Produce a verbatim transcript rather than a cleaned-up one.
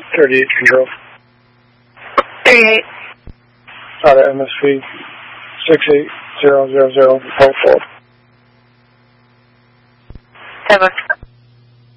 thirty-eight control. thirty-eight. Out of M S V six eight zero zero zero four four. Tabak.